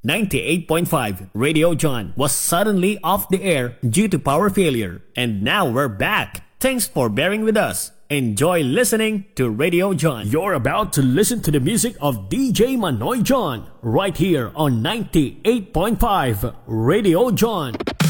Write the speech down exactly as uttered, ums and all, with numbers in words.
ninety-eight point five Radio John was suddenly off the air due to power failure. And now we're back. Thanks for bearing with us. Enjoy listening to Radio John. You're about to listen to the music of D J Manoy John right here on ninety-eight point five Radio John.